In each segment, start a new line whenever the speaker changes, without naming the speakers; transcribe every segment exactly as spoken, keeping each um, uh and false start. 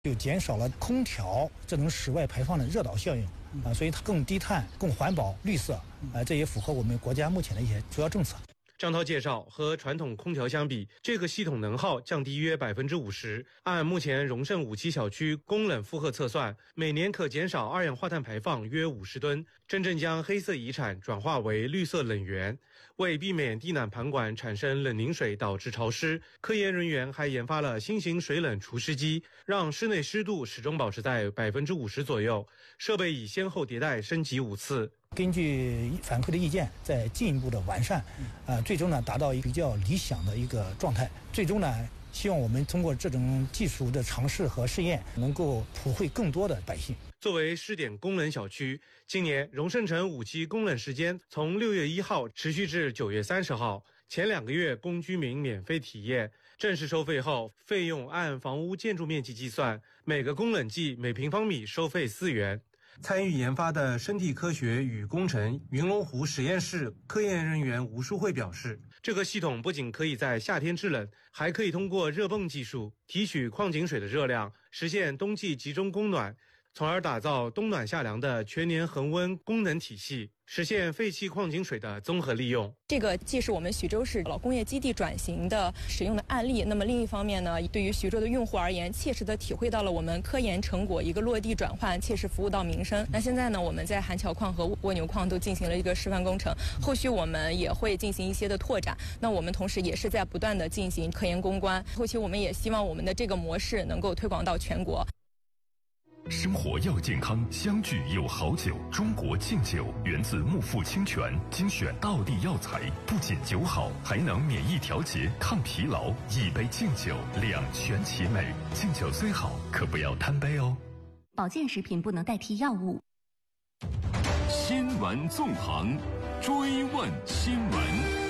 就减少了空调这种室外排放的热岛效应啊，所以它更低碳、更环保、绿色啊，这也符合我们国家目前的一些主要政策。
张涛介绍，和传统空调相比，这个系统能耗降低约百分之五十。按目前荣盛五期小区供冷负荷测算，每年可减少二氧化碳排放约五十吨，真正将黑色遗产转化为绿色冷源。为避免地暖盘管产生冷凝水导致潮湿，科研人员还研发了新型水冷除湿机，让室内湿度始终保持在百分之五十左右。设备已先后迭代升级五次。
根据反馈的意见，再进一步的完善，呃，最终呢达到一个比较理想的一个状态。最终呢，希望我们通过这种技术的尝试和试验，能够普惠更多的百姓。
作为试点供冷小区，今年荣盛城五期供冷时间从六月一号持续至九月三十号，前两个月供居民免费体验。正式收费后，费用按房屋建筑面积计算，每个供冷季每平方米收费四元。参与研发的生态科学与工程云龙湖实验室科研人员吴淑慧表示，这个系统不仅可以在夏天制冷，还可以通过热泵技术提取矿井水的热量，实现冬季集中供暖，从而打造冬暖夏凉的全年恒温功能体系，实现废弃矿井水的综合利用。
这个既是我们徐州市老工业基地转型的使用的案例，那么另一方面呢，对于徐州的用户而言，切实的体会到了我们科研成果一个落地转换，切实服务到民生。那现在呢，我们在韩桥矿和蜗牛矿都进行了一个示范工程，后续我们也会进行一些的拓展。那我们同时也是在不断的进行科研攻关，后期我们也希望我们的这个模式能够推广到全国。
生活要健康，相聚有好酒。中国敬酒源自木富清泉，精选道地药材，不仅酒好，还能免疫调节、抗疲劳。一杯敬酒，两全其美。敬酒虽好，可不要贪杯哦。
保健食品不能代替药物。
新闻纵横，追问新闻。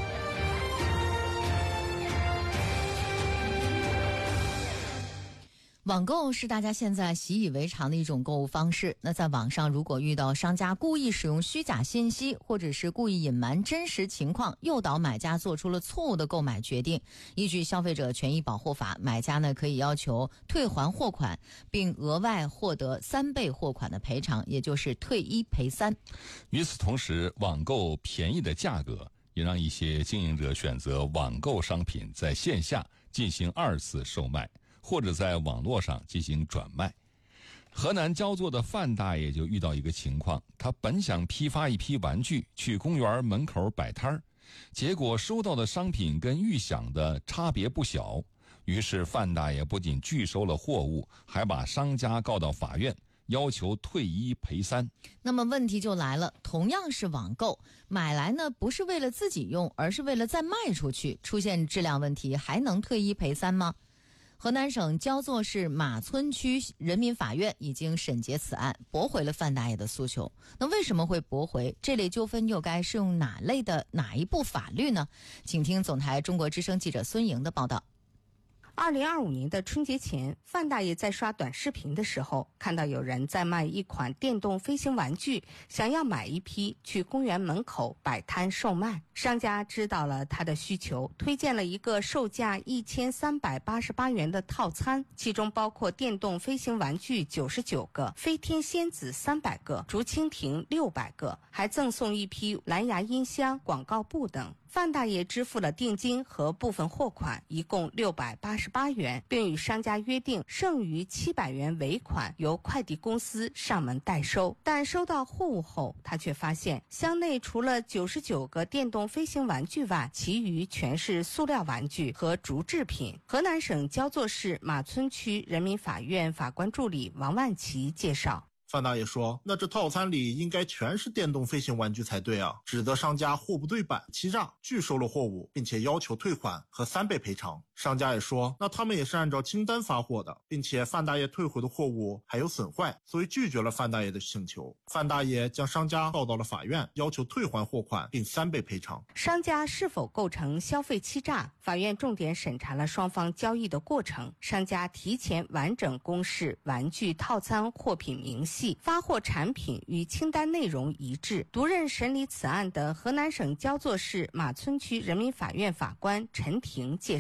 网购是大家现在习以为常的一种购物方式。那在网上，如果遇到商家故意使用虚假信息，或者是故意隐瞒真实情况，诱导买家做出了错误的购买决定，依据消费者权益保护法，买家呢可以要求退还货款，并额外获得三倍货款的赔偿，也就是退一赔三。
与此同时，网购便宜的价格也让一些经营者选择网购商品在线下进行二次售卖，或者在网络上进行转卖。河南焦作的范大爷就遇到一个情况，他本想批发一批玩具去公园门口摆摊儿，结果收到的商品跟预想的差别不小，于是范大爷不仅拒收了货物，还把商家告到法院，要求退一赔三。
那么问题就来了，同样是网购，买来呢不是为了自己用，而是为了再卖出去，出现质量问题还能退一赔三吗？河南省焦作市马村区人民法院已经审结此案，驳回了范大爷的诉求。那为什么会驳回？这类纠纷又该适用哪类的哪一部法律呢？请听总台中国之声记者孙莹的报道。
二零二五年的春节前，范大爷在刷短视频的时候，看到有人在卖一款电动飞行玩具，想要买一批去公园门口摆摊售卖。商家知道了他的需求，推荐了一个售价一千三百八十八元的套餐，其中包括电动飞行玩具九十九个、飞天仙子三百个、竹蜻蜓六百个，还赠送一批蓝牙音箱、广告布等。范大爷支付了定金和部分货款，一共六百八十八元，并与商家约定剩余七百元尾款由快递公司上门代收。但收到货物后，他却发现箱内除了九十九个电动飞行玩具外，其余全是塑料玩具和竹制品。河南省焦作市马村区人民法院法官助理王万奇介绍，
范大爷说，那这套餐里应该全是电动飞行玩具才对啊，指责商家货不对版、欺诈，拒收了货物，并且要求退还和三倍赔偿。商家也说，那他们也是按照清单发货的，并且范大爷退回的货物还有损坏，所以拒绝了范大爷的请求。范大爷将商家告到了法院，要求退还货款并三倍赔偿。
商家是否构成消费欺诈？法院重点审查了双方交易的过程，商家提前完整公示玩具套餐货品明细，发货产品与清单内容一致。独任审理此案的河南省焦作市马村区人民法院法官陈婷介绍，法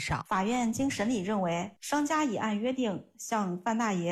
院经审理认为，商家已按约定向范大爷